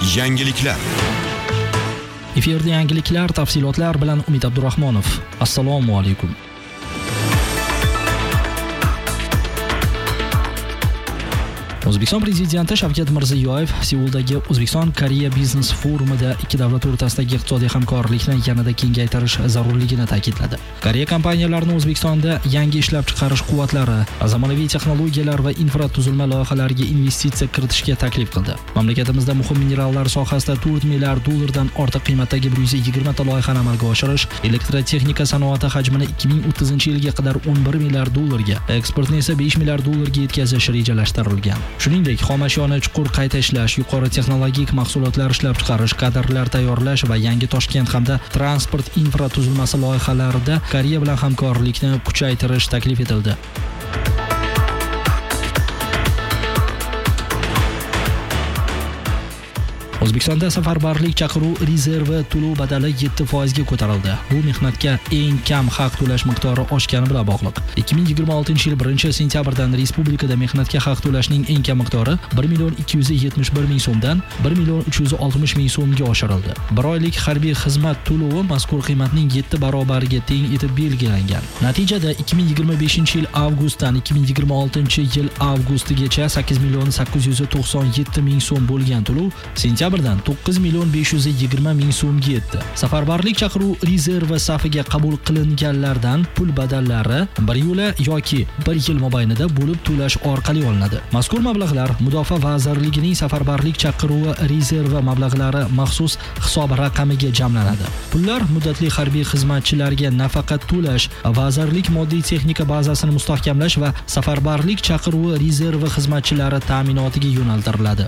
Yangiliklar. Efirda yangiliklar, tafsilotlar bilan Umid Abdurahmonov. Assalomu alaykum. O'zbekiston prezidenti Shavkat Mirziyoyev Seuldagi O'zbekiston-Koreya biznes forumida ikki davlat o'rtasidagi iqtisodiy hamkorlikni yanada kengaytirish zarurligini ta'kidladi. Koreya kompaniyalarini O'zbekistonda yangi ishlab chiqarish quvvatlari, zamonaviy texnologiyalar va infratuzilma loyihalariga investitsiya kiritishga taklif qildi. Mamlakatimizda muhim minerallar sohasida 4 milliard dollardan ortiq qiymatdagi 120 ta loyihani amalga oshirish, elektrotexnika sanoati hajmini 2030-yilga qadar 11 milliard dollarga, eksportni esa 5 milliard dollarga yetkazish rejalashtirilgan. Shuningdek, xomashyoni chuqur qayta ishlash, yuqori texnologik mahsulotlar ishlab chiqarish, kadrlar tayyorlash va yangi Toshkent hamda transport infratuzilmasi loyihalarida Koreya bilan hamkorlikni kuchaytirish taklif etildi. O'zbekistonda safarbarlik chaqiruv rezervi to'lov badali 7% ga ko'tarildi. Bu mehnatga eng kam haq to'lash miqdori oshgani bilan bog'liq. 2026-yil 1-sentyabrdan respublikada mehnatga haq to'lashning eng kam miqdori 1,271,000 so'mdan 1,360,000 so'mga oshirildi. Bir oylik harbiy xizmat to'lovi mazkur qiymatning 7 barobariga teng etib belgilangan. Natijada 2025-yil avgustdan 2026-yil avgustigacha 8,897,000 so'm bo'lgan to'lov sentyabrdan 9,520,000 so'mga yetdi. Safarbarlik chaqiruv rezervi safiga qabul qilinganlardan pul badallari bir yo'la yoki bir yil mobaynida bo'lib to'lash orqali olinadi. Mazkur mablag'lar Mudofaa vazirligining safarbarlik chaqiruvi rezervi mablag'lari maxsus hisob raqamiga jamlanadi. Pullar muddatli harbiy xizmatchilarga nafaqa to'lash, vazirlik moddiy texnika bazasini mustahkamlash va safarbarlik chaqiruvi rezervi xizmatchilari ta'minotiga yo'naltiriladi.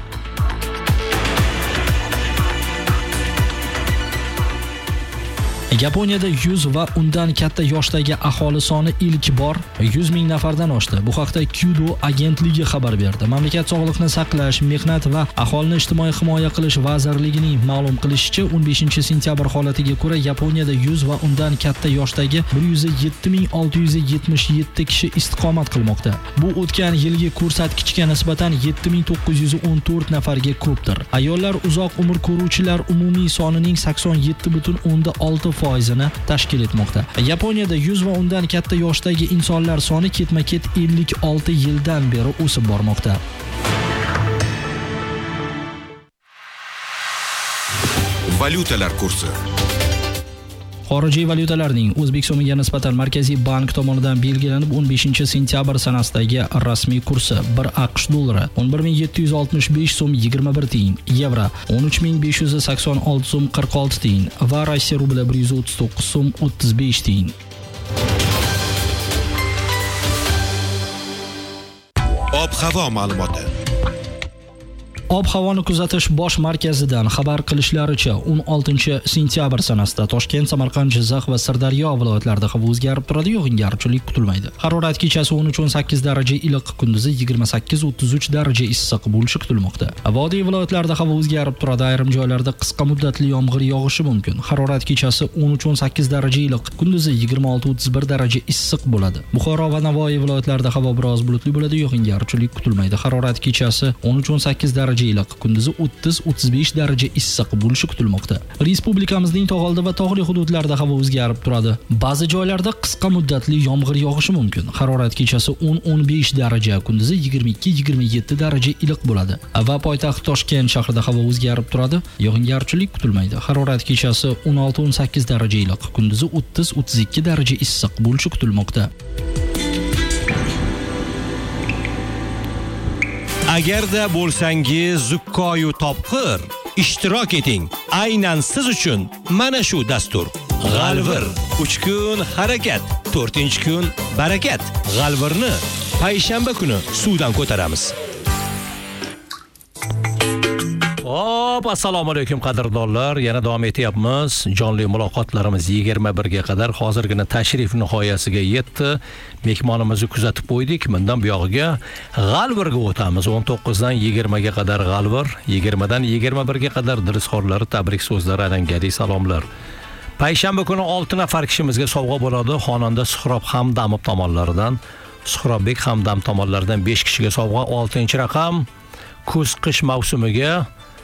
Yaponiyada 100 va undan katta yoshdagi aholi soni ilk bor 100 ming nafardan oshdi. Bu haqda Kyudo agentligi xabar berdi. Mamlakat Sog'liqni saqlash, mehnat va aholini ijtimoiy himoya qilish vazirligining ma'lum qilishicha, 15-sentyabr holatiga ko'ra Yaponiyada 100 va undan katta yoshdagi 107,677 kishi istiqomat qilmoqda. Bu o'tgan yilgi ko'rsatkichga nisbatan 7,914 nafarga ko'pdir. Ayollar uzoq umr ko'ruvchilar umumiy sonining 87,6% foizini tashkil etmoqda. Yaponiyada 100 va undan katta yoshdagi insonlar soni ketma-ket 56 yildan beri o'sib bormoqda. Valyutalar kursi. Xorijiy valyutalarning O'zbek so'miga nisbatan Markaziy bank tomonidan belgilanib 15-sentyabr sanasidagi rasmiy kursi: 1 AQSh dollari 11,765 so'm 21 tiyin, yevro 13,586 so'm 46 tiyin va Rossiya rubli 139 so'm 35 tiyin. Ob-havo ma'lumoti. Ob-havoni kuzatish bosh markazidan xabar qilishlaricha 16-sentyabr sanasida Toshkent, Samarqand, Jizzax va Sirdaryo viloyatlarida havo o'zgarib turadi, yog'ingarchilik kutilmaydi. Harorat kechasi 13-18 daraja iliq, kunduzi 28-33 daraja issiq bo'lishi kutilmoqda. Vodiy viloyatlarida havo o'zgarib turadi, ayrim joylarda qisqa muddatli yomg'ir yog'ishi mumkin. Harorat kechasi 13-18 daraja iliq, kunduzi 26-31 daraja issiq bo'ladi. Buxoro va Navoiy viloyatlarida havo biroz bulutli bo'ladi, yog'ingarchilik kutilmaydi. Harorat kechasi 13-18 daraja iliq, kunduzi 30-35 daraja issiq bo'lishi kutilmoqda. Respublikamizning tog' oldi va tog'li hududlarida havo o'zgarib turadi. Ba'zi joylarda qisqa muddatli yomg'ir yog'ishi mumkin. Harorat kechasi 10-15 daraja, kunduzi 22-27 daraja iliq bo'ladi. Va poytaxt Toshkent shahrida havo o'zgarib turadi, yog'ingarchilik kutilmaydi. Harorat kechasi 16-18 daraja iliq, kunduzi 30-32 daraja issiq bo'lishi kutilmoqda. Agarda bo'lsangiz zukkoyu topqir, ishtirok eting. Aynan siz uchun mana shu dastur. G'alvir 3 kun harakat, 4-kun barakat. G'alvirni payshanba kuni suvdan ko'taramiz. Assalomu alaykum qadrdonlar. Yana davom etyapmiz. Jonli muloqotlarimiz 21 ga qadar hozirgina tashrif nihoyasiga yetdi. Mehmonimizni kuzatib qo'ydik. Bundan buyog'iga G'alvirga o'tamiz. 19 dan 20 ga qadar G'alvir, 20 dan 21 ga qadar dilsxorlar tabrik so'zlari, alangali salomlar. Payshanba kuni 6 nafar kishimizga sovg'a bo'ladi. Xonanda Suhrob Hamdamov tomonlaridan, Suhrobbek Hamdam tomonlaridan 5 kishiga sovg'a. 6-raqam kuz-qish mavsumiga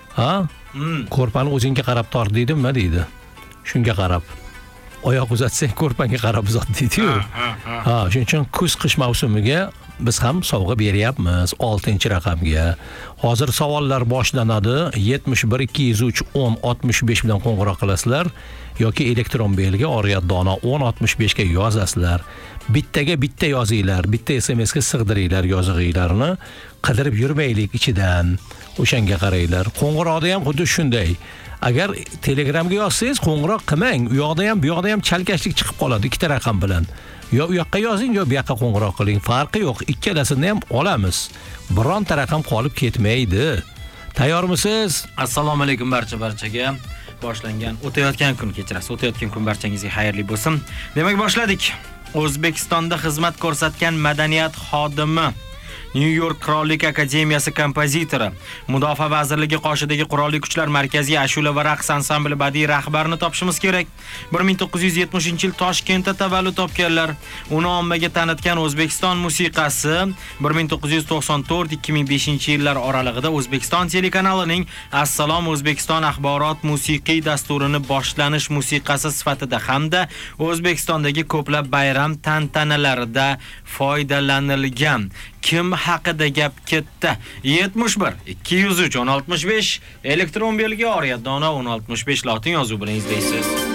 Ha? Ko'rpani o'zingga qarab tort deydimmi deydi. Shunga qarab. Oyoq uzatsang ko'rpanga qarab uzat deydi-yu. Ha, shuning uchun kuz-qish mavsumiga biz ham sovg'a beryapmiz 6-raqamga. Hozir savollar boshlanadi. 71 203 10 65 bilan qo'ng'iroq qilasizlar yoki elektron belgi Oriyat Dono 1065 ga yozasizlar. Bittaga bitta yozinglar, bitta SMS ga sig'diringlar yozig'inglarni. Qidirib yurmaylik ichidan. O'shanga qaranglar. Qo'ng'iroqda ham xuddi shunday. Agar Telegramga yozsangiz qo'ng'iroq qilmang. U yoqda ham, bu yoqda ham chalkashlik chiqib qoladi ikkita raqam bilan. Yo u yoqqa yozing, yo bu yoqqa qo'ng'iroq qiling. Farqi yo'q. Ikkalasini ham olamiz. Bironta raqam qolib ketmaydi. Tayyormisiz? Assalomu alaykum barchaga. Boshlangan o'tayotgan kun kechirasiz. O'tayotgan kun barchangizga xayrli bo'lsin. Demak, boshladik. O'zbekistonda xizmat ko'rsatgan madaniyat xodimi, New York Qirollik Akademiyasi kompozitori, Mudofaa vazirligi qoshidagi Qurolli Kuchlar Markaziy ashula va raqs ansambli badiiy rahbarini topishimiz kerak. 1970-yil Toshkentda tavallud topganlar. Uni ommaga tanitgan O'zbekiston musiqasi 1994-2005-yillar oralig'ida O'zbekiston telekanalining Assalom O'zbekiston axborot musiqiy dasturini boshlanish musiqasi sifatida hamda O'zbekistondagi ko'plab bayram tantanalarida foydalanilgan. Kim haqida gap ketdi? 71 203 1065 elektron belgi Oriyat Dono 1065 lotin yozuvi bilan izlaysiz.